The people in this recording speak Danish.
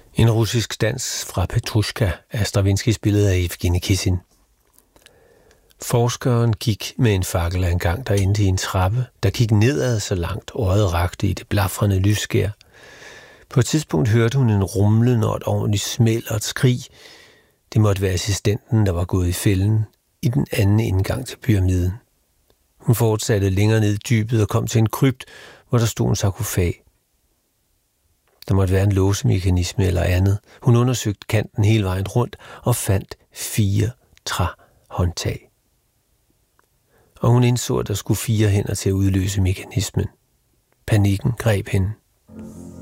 En russisk dans fra Petrushka er Stravinskijs billede af Evgenij Kissin. Forskeren gik med en fakkel af en gang, der endte i en trappe, der gik nedad så langt øjet rakte i det blafrende lysskær. På et tidspunkt hørte hun en rumlen og et ordentligt smæld og et skrig. Det måtte være assistenten, der var gået i fælden i den anden indgang til pyramiden. Hun fortsatte længere ned i dybet og kom til en krypt, hvor der stod en sarkofag. Der måtte være en låsemekanisme eller andet. Hun undersøgte kanten hele vejen rundt og fandt 4 træhåndtag. Og hun indså, at der skulle 4 hænder til at udløse mekanismen. Panikken greb hende.